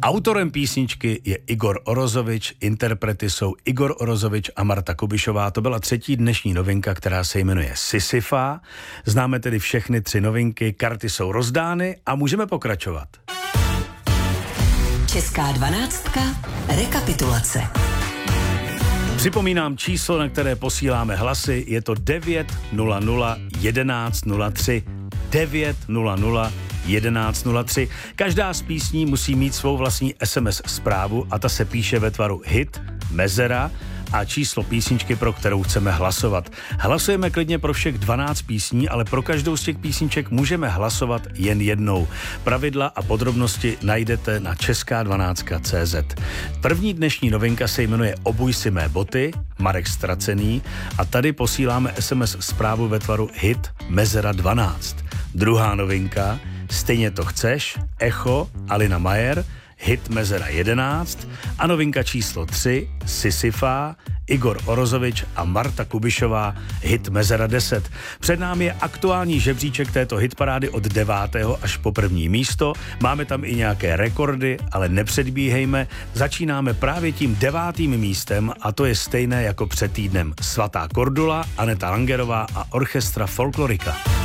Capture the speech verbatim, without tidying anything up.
Autorem písničky je Igor Orozovič, interprety jsou Igor Orozovič a Marta Kubišová. To byla třetí dnešní novinka, která se jmenuje Sisyfa. Známe tedy všechny tři novinky, karty jsou rozdány a můžeme pokračovat. Česká dvanáctka, rekapitulace. Připomínám číslo, na které posíláme hlasy, je to devět nula nula jedenáct nula tři. devět nula nula jedenáct nula tři. Každá z písní musí mít svou vlastní es em es zprávu a ta se píše ve tvaru hit, mezera a číslo písničky, pro kterou chceme hlasovat. Hlasujeme klidně pro všech dvanáct písní, ale pro každou z těch písniček můžeme hlasovat jen jednou. Pravidla a podrobnosti najdete na česká dvanáctka tečka cé zet. První dnešní novinka se jmenuje Obuj si mé boty, Marek Stracený, a tady posíláme es em es zprávu ve tvaru hit, mezera dvanáct. Druhá novinka, Stejně to chceš, Echo, Alina Majer, hit mezera jedenáct a novinka číslo tři, Sisyfa, Igor Orozovič a Marta Kubišová, hit mezera deset. Před námi je aktuální žebříček této hitparády od devátého až po první místo. Máme tam i nějaké rekordy, ale nepředbíhejme. Začínáme právě tím devátým místem a to je stejné jako před týdnem. Svatá Kordula, Aneta Langerová a orchestra Folklorika.